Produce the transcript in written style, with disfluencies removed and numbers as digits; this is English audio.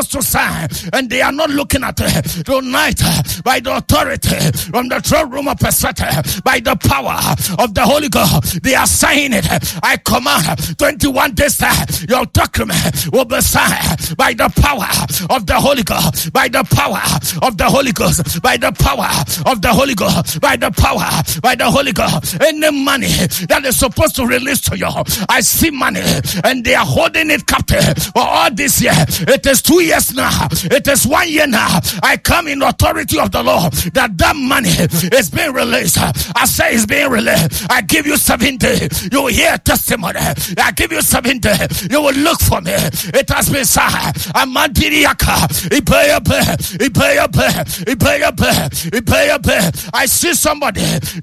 supposed to sign, and they are not looking at it tonight, by the authority from the throne room of perspective, by the power of the Holy Ghost, they are signing it. I command 21 days, your document will be signed by the power of the Holy Ghost, by the power of the Holy Ghost, by the power of the Holy Ghost, by the power, by the Holy Ghost. Any money that is supposed to release to you, I see money, and they are holding it captive for all this year. It is 2 years now, it is 1 year now. I come in authority of the Lord that money is being released. I say it's being released. I give you 7 days. You will hear testimony. I give you 7 days. You will look for me. It has been signed. I see somebody